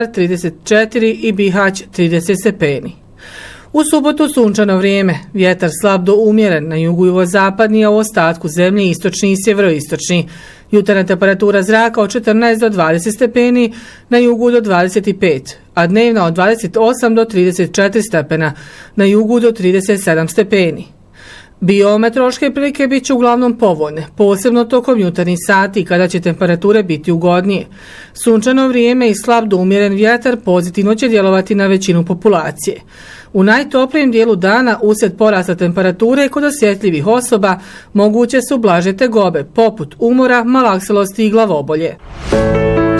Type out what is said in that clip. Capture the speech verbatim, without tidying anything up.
trideset četiri i Bihać trideset stepeni. U subotu sunčano vrijeme, vjetar slab do umjeren na jugu jugozapadni, a u ostatku zemlje istočni i sjeveroistočni. Jutarnja temperatura zraka od četrnaest do dvadeset stepeni, na jugu do dvadeset pet, a dnevna od dvadeset osam do trideset četiri stepena, na jugu do trideset sedam stepeni. Biometeorološke prilike bit će uglavnom povoljne, posebno tokom jutarnjih sati kada će temperature biti ugodnije. Sunčano vrijeme i slab do umjeren vjetar pozitivno će djelovati na većinu populacije. U najtoplijem dijelu dana uslijed porasta temperature kod osjetljivih osoba moguće su blaže tegobe poput umora, malakselosti i glavobolje.